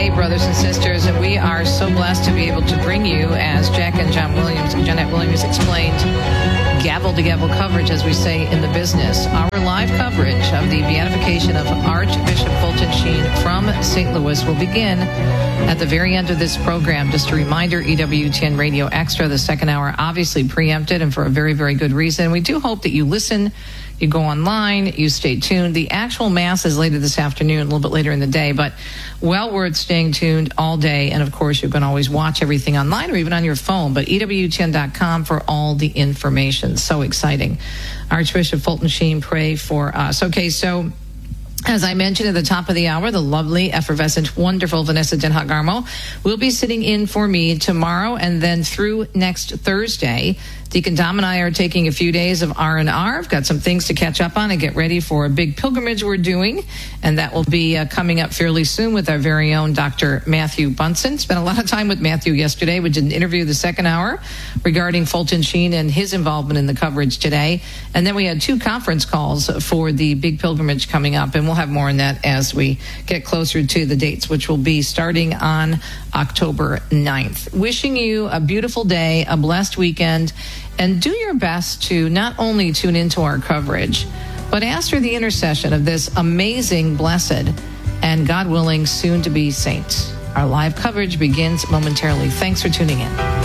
day, brothers and sisters, and we are so blessed to be able to bring you, as Jack and Jeanette Williams explained, gavel-to-gavel coverage, as we say in the business. Our live coverage of the beatification of Archbishop Fulton Sheen from St. Louis will begin at the very end of this program. Just a reminder, EWTN Radio Extra, the second hour, obviously preempted and for a very, very good reason. We do hope that you listen, you go online, you stay tuned. The actual Mass is later this afternoon, a little bit later in the day, but well worth staying tuned all day. And of course, you can always watch everything online or even on your phone, but EWTN.com for all the information. So exciting. Archbishop Fulton Sheen, pray for us. Okay, so as I mentioned at the top of the hour, the lovely, effervescent, wonderful Vanessa Denhak Garmo will be sitting in for me tomorrow and then through next Thursday. Deacon Dom and I are taking a few days of R&R. I've got some things to catch up on and get ready for a big pilgrimage we're doing, and that will be coming up fairly soon with our very own Dr. Matthew Bunson. Spent a lot of time with Matthew yesterday. We did an interview the second hour regarding Fulton Sheen and his involvement in the coverage today. And then we had 2 conference calls for the big pilgrimage coming up, and we'll have more on that as we get closer to the dates, which will be starting on October 9th. Wishing you a beautiful day, a blessed weekend, and do your best to not only tune into our coverage, but ask for the intercession of this amazing, blessed, and God willing, soon to be saint. Our live coverage begins momentarily. Thanks for tuning in.